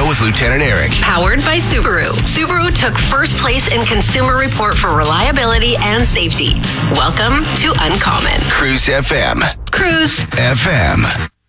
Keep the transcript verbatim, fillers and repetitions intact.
Show with Lieutenant Eric. Powered by Subaru. Subaru took first place in Consumer Report for reliability and safety. Welcome to Uncommon. Cruise F M. Cruise F M.